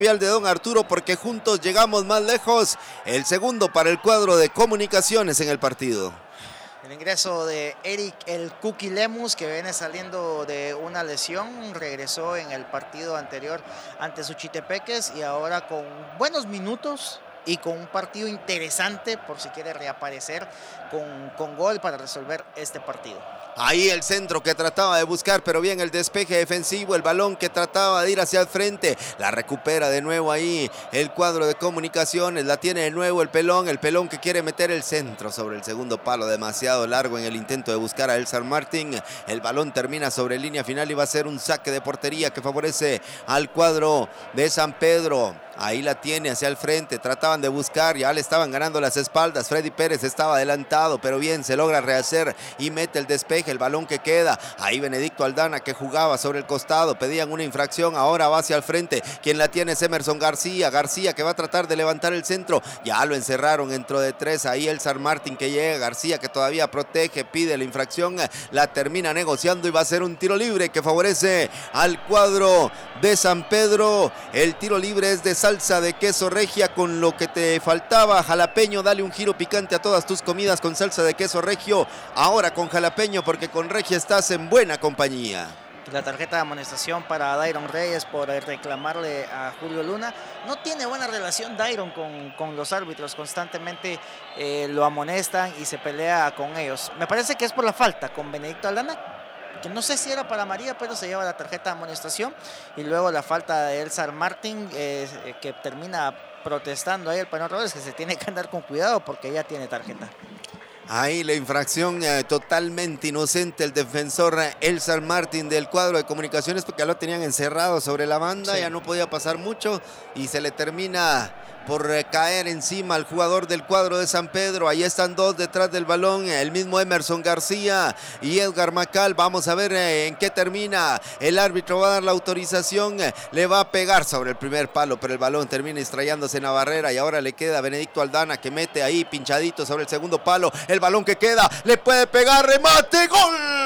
de don Arturo, porque juntos llegamos más lejos. El segundo para el cuadro de Comunicaciones en el partido. El ingreso de Eric el Cookie Lemus, que viene saliendo de una lesión, regresó en el partido anterior ante Suchitepeques y ahora con buenos minutos y con un partido interesante por si quiere reaparecer con gol para resolver este partido. Ahí el centro que trataba de buscar, pero bien el despeje defensivo, el balón que trataba de ir hacia el frente, la recupera de nuevo ahí el cuadro de Comunicaciones, la tiene de nuevo el pelón que quiere meter el centro sobre el segundo palo, demasiado largo en el intento de buscar a Elzar Martín. El balón termina sobre línea final y va a ser un saque de portería que favorece al cuadro de San Pedro. Ahí la tiene hacia el frente, trataban de buscar, ya le estaban ganando las espaldas, Freddy Pérez estaba adelantado, pero bien, se logra rehacer y mete el despeje, el balón que queda, ahí Benedicto Aldana que jugaba sobre el costado, pedían una infracción, ahora va hacia el frente, quien la tiene es Emerson García que va a tratar de levantar el centro, ya lo encerraron dentro de tres, ahí Elzar Martín que llega, García que todavía protege, pide la infracción, la termina negociando y va a ser un tiro libre que favorece al cuadro de San Pedro. El tiro libre es de salsa de queso regia con lo que te faltaba, jalapeño, dale un giro picante a todas tus comidas con salsa de queso regio, ahora con jalapeño porque con regia estás en buena compañía. La tarjeta de amonestación para Dairon Reyes por reclamarle a Julio Luna. No tiene buena relación Dairon con los árbitros, constantemente lo amonestan y se pelea con ellos. Me parece que es por la falta con Benedicto Aldana, que no sé si era para María, pero se lleva la tarjeta de amonestación, y luego la falta de Elzar Martín, que termina protestando ahí el Panón Rodríguez, que se tiene que andar con cuidado porque ya tiene tarjeta. Ahí la infracción totalmente inocente el defensor Elzar Martín del cuadro de Comunicaciones, porque ya lo tenían encerrado sobre la banda, sí. Ya no podía pasar mucho y se le termina por caer encima al jugador del cuadro de San Pedro. Ahí están dos detrás del balón, el mismo Emerson García y Edgar Macal. Vamos a ver en qué termina. El árbitro va a dar la autorización, le va a pegar sobre el primer palo, pero el balón termina estrellándose en la barrera y ahora le queda a Benedicto Aldana que mete ahí pinchadito sobre el segundo palo. El balón que queda, le puede pegar, remate, ¡gol!